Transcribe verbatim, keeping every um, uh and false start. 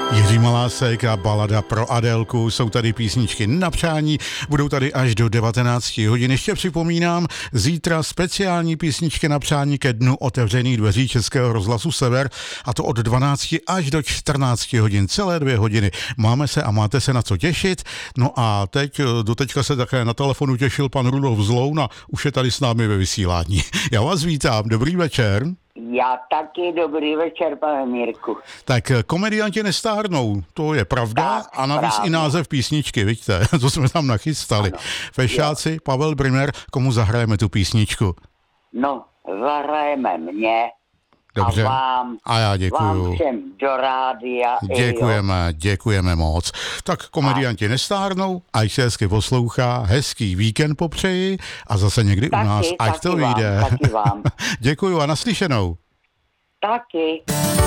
Jiří Malásek a balada pro Adélku, jsou tady písničky na přání, budou tady až do devatenácti hodin. Ještě připomínám, zítra speciální písničky na přání ke dnu otevřených dveří Českého rozhlasu Sever, a to od dvanácti až do čtrnácti hodin, celé dvě hodiny. Máme se a máte se na co těšit. No a teď, doteďka se také na telefonu těšil pan Rudolf Zloun a už je tady s námi ve vysílání. Já vás vítám, dobrý večer. Já taky, dobrý večer, pane Mírku. Tak komedianti nestárnou, to je pravda, Tak, a navíc správně. i název písničky, vidíte, to jsme tam nachystali. Ano. Fešáci, jo. Pavel Brimmer, komu zahrajeme tu písničku? No, zahrajeme mě. Dobře. A vám, A já děkuju. vám všem do rádia. Děkujeme, děkujeme moc. Tak komedianti a... nestárnou, ať se hezky poslouchá, hezký víkend popřeji a zase někdy taky, u nás, ať taky to vám, vyjde. Taky vám. Děkuju a naslyšenou. Taky.